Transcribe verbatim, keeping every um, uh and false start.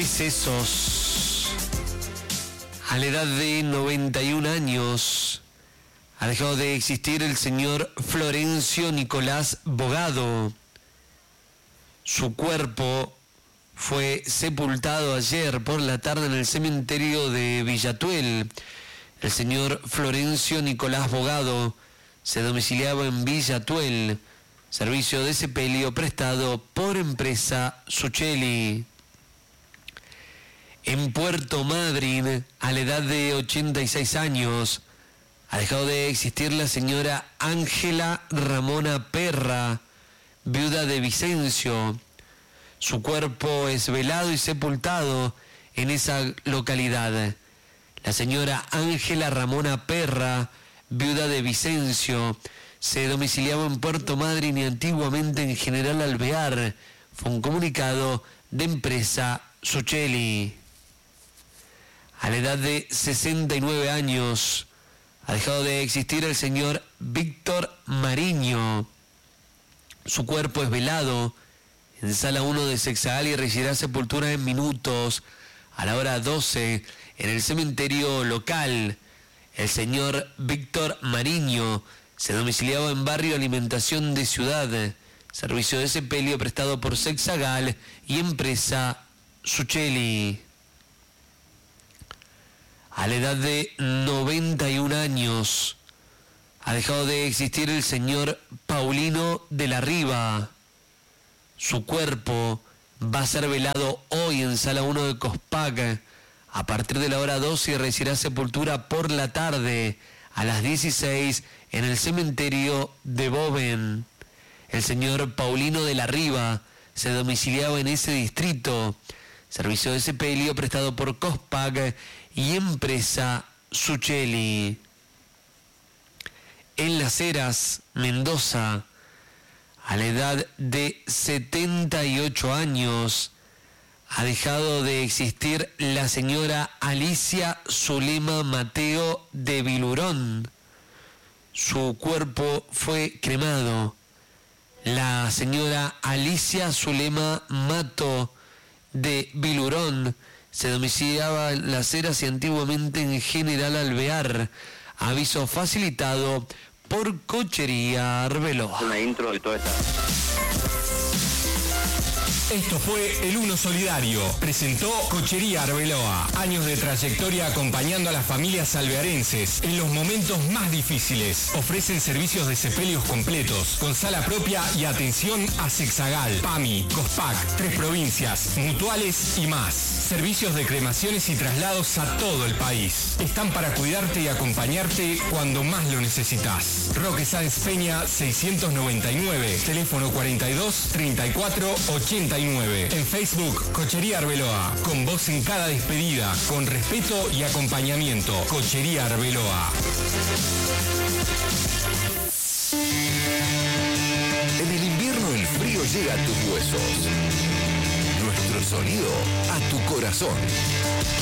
Decesos. A la edad de noventa y un años ha dejado de existir el señor Florencio Nicolás Bogado. Su cuerpo fue sepultado ayer por la tarde en el cementerio de Villatuel. El señor Florencio Nicolás Bogado se domiciliaba en Villatuel, servicio de sepelio prestado por empresa Sucheli. En Puerto Madryn, a la edad de ochenta y seis años, ha dejado de existir la señora Ángela Ramona Perra, viuda de Vicencio. Su cuerpo es velado y sepultado en esa localidad. La señora Ángela Ramona Perra, viuda de Vicencio, se domiciliaba en Puerto Madryn y antiguamente en General Alvear. Fue un comunicado de empresa Sucheli. A la edad de sesenta y nueve años, ha dejado de existir el señor Víctor Mariño. Su cuerpo es velado en Sala uno de Sexagal y recibirá sepultura en minutos a la hora doce en el cementerio local. El señor Víctor Mariño se domiciliaba en Barrio Alimentación de Ciudad, servicio de sepelio prestado por Sexagal y empresa Sucheli. A la edad de noventa y un años, ha dejado de existir el señor Paulino de la Riva. Su cuerpo va a ser velado hoy en Sala uno de Cospac a partir de la hora doce y recibirá sepultura por la tarde a las dieciséis en el cementerio de Boven. El señor Paulino de la Riva se domiciliaba en ese distrito, servicio de sepelio prestado por Cospac y empresa Sucheli. En Las Heras, Mendoza, a la edad de setenta y ocho años, ha dejado de existir la señora Alicia Zulema Mateo de Bilurón. Su cuerpo fue cremado. La señora Alicia Zulema Mato de Bilurón se domiciliaba en Las Heras y antiguamente en General Alvear. Aviso facilitado por Cochería Arbeloa. Una intro de toda esta... Esto fue El Uno Solidario. Presentó Cochería Arbeloa. Años de trayectoria acompañando a las familias alvearenses en los momentos más difíciles. Ofrecen servicios de sepelios completos, con sala propia y atención a Sexagal, PAMI, Cospac, tres provincias, mutuales y más. Servicios de cremaciones y traslados a todo el país. Están para cuidarte y acompañarte cuando más lo necesitas. Roque Sáenz Peña seiscientos noventa y nueve, teléfono cuarenta y dos, treinta y cuatro, ochenta y nueve. En Facebook, Cochería Arbeloa, con vos en cada despedida, con respeto y acompañamiento. Cochería Arbeloa. En el invierno el frío llega a tus huesos. Nuestro sonido a tu corazón.